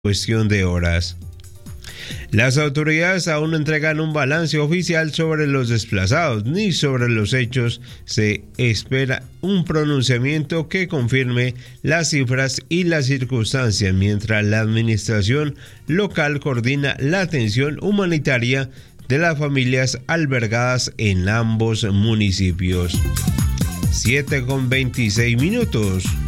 cuestión de horas. Las autoridades aún no entregan un balance oficial sobre los desplazados ni sobre los hechos. Se espera un pronunciamiento que confirme las cifras y las circunstancias, mientras la administración local coordina la atención humanitaria de las familias albergadas en ambos municipios. 7:26.